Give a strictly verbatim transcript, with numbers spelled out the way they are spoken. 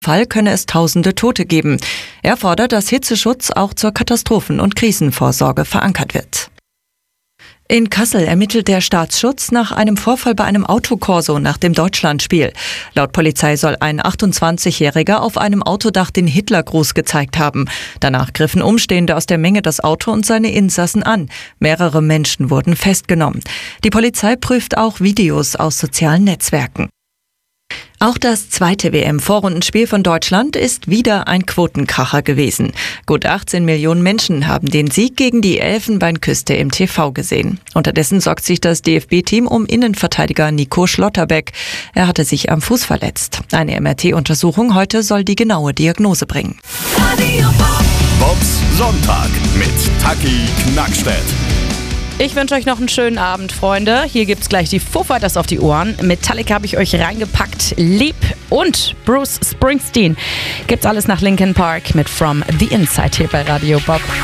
Fall könne es tausende Tote geben. Er fordert, dass Hitzeschutz auch zur Katastrophen- und Krisenvorsorge verankert wird. In Kassel ermittelt der Staatsschutz nach einem Vorfall bei einem Autokorso nach dem Deutschlandspiel. Laut Polizei soll ein achtundzwanzigjähriger auf einem Autodach den Hitlergruß gezeigt haben. Danach griffen Umstehende aus der Menge das Auto und seine Insassen an. Mehrere Menschen wurden festgenommen. Die Polizei prüft auch Videos aus sozialen Netzwerken. Auch das zweite W M-Vorrundenspiel von Deutschland ist wieder ein Quotenkracher gewesen. Gut achtzehn Millionen Menschen haben den Sieg gegen die Elfenbeinküste im T V gesehen. Unterdessen sorgt sich das D F B-Team um Innenverteidiger Nico Schlotterbeck. Er hatte sich am Fuß verletzt. Eine M R T-Untersuchung heute soll die genaue Diagnose bringen. Bobs Sonntag mit Taki Knackstedt. Ich wünsche euch noch einen schönen Abend, Freunde. Hier gibt's gleich die Foo Fighters auf die Ohren. Metallica habe ich euch reingepackt. Lieb und Bruce Springsteen. Gibt's alles nach Linkin Park mit From the Inside hier bei Radio Bob.